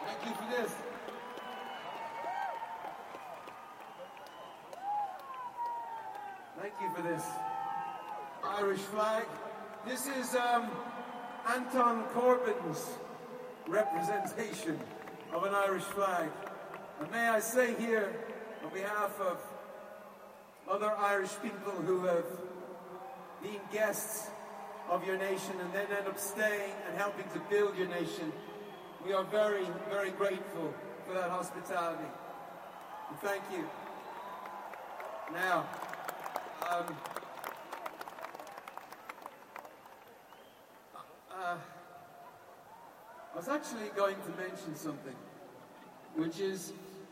Thank you for this. Thank you for this Irish flag. This is Anton Corbyn's representation of an Irish flag. And may I say here, on behalf of other Irish people who have been guests of your nation and then end up staying and helping to build your nation, we are very, very grateful for that hospitality. And thank you. Now, I was actually going to mention something, which is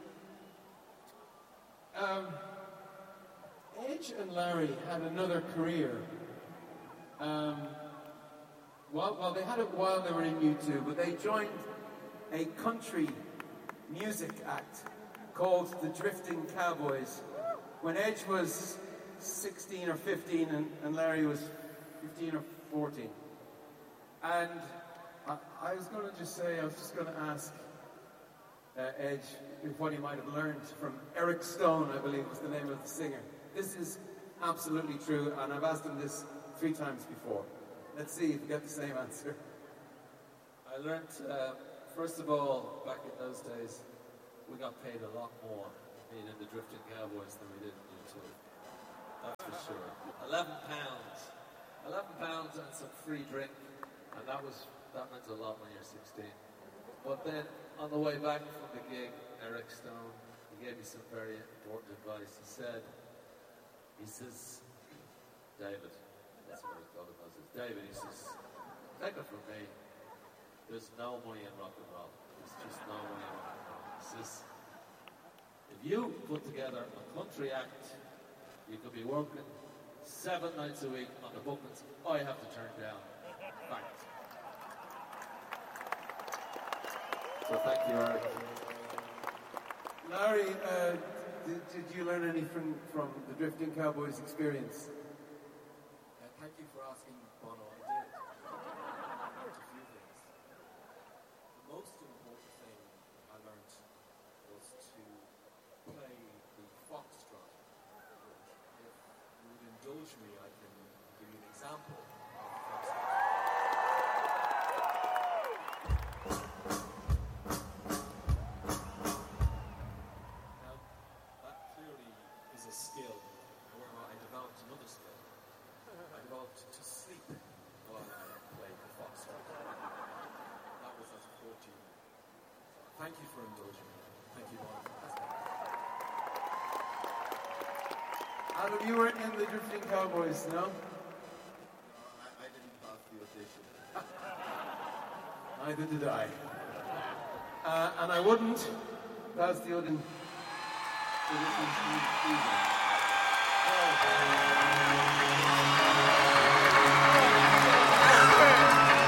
Edge and Larry had another career. Well, they had it while they were in U2, but they joined a country music act called the Drifting Cowboys when Edge was 16 or 15 and Larry was 15 or 14. And I was going to just say, I was just going to ask Edge what he might have learned from Eric Stone, I believe was the name of the singer. This is absolutely true, and I've asked him this 3 times before. Let's see if we get the same answer. I learned, first of all, back in those days, we got paid a lot more being in the Drifting Cowboys than we did in U2. That's for sure. £11. £11 and some free drink, and that meant a lot when you're 16. But then, on the way back from the gig, Eric Stone, he gave me some very important advice. He says, David, that's what I called him, David, he says, take it from me, there's no money in rock and roll. There's just no money in rock and roll. He says, if you put together a country act, you could be working 7 nights a week on the bookings I have to turn down. Fact. So thank you, Eric. Larry, did you learn anything from the Drifting Cowboys experience? Thank you for asking, Bono. I did. I learned a few things. The most important thing I learned was to play the foxtrot. If you would indulge me, I can give you an example of the foxtrot. Skill. However, I developed another skill. I developed to sleep while I played the foxtrot. That was at 14. Thank you for indulging me. Thank you, Bono. Adam, you weren't in the Drifting Cowboys, no? No, I didn't pass the audition. Neither did I. And I wouldn't pass the audition. So this is